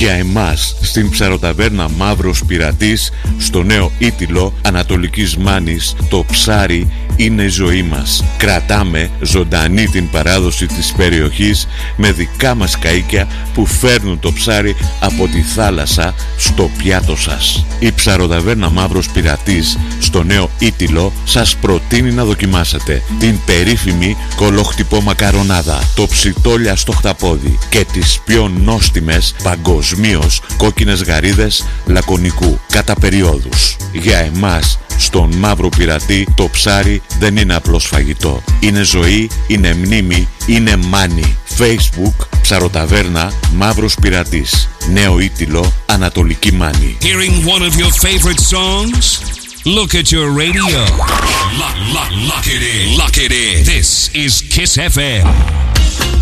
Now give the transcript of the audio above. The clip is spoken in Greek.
Για εμάς στην ψαροταβέρνα Μαύρος Πειρατής, στο Νέο Ήτυλο Ανατολικής Μάνης, το ψάρι είναι ζωή μας. Κρατάμε ζωντανή την παράδοση της περιοχής με δικά μας καΐκια που φέρνουν το ψάρι από τη θάλασσα στο πιάτο σας. Η ψαροταβέρνα Μαύρος Πειρατής στο Νέο Ήτυλο σας προτείνει να δοκιμάσετε την περίφημη κολοχτυπό μακαρονάδα, το ψιτόλια στο χταπόδι και τις πιο νόστιμες παγκοσμίως κόκκινες γαρίδες λακωνικού κατά περιόδους. Για εμάς στον Μαύρο Πειρατή το ψάρι δεν είναι απλώς φαγητό. Είναι ζωή, είναι μνήμη, είναι μάνι. Facebook ψαροταβέρνα Μαύρος Πειρατής, Νέο Ήτυλο Ανατολική Μάνη. Hearing one of your favorite songs? Look at your radio. Lock it in. Lock it in. This is Kiss FM.